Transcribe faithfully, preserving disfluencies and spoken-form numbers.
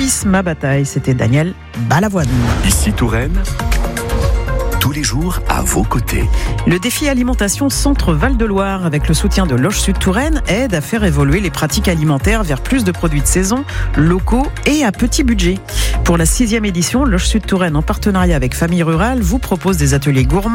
fils, ma bataille. C'était Daniel Balavoine. Ici Touraine, tous les jours à vos côtés. Le défi alimentation Centre Val-de-Loire, avec le soutien de Loge Sud Touraine, aide à faire évoluer les pratiques alimentaires vers plus de produits de saison, locaux et à petit budget. Pour la sixième édition, Loge Sud Touraine, en partenariat avec Famille Rurale, vous propose des ateliers gourmands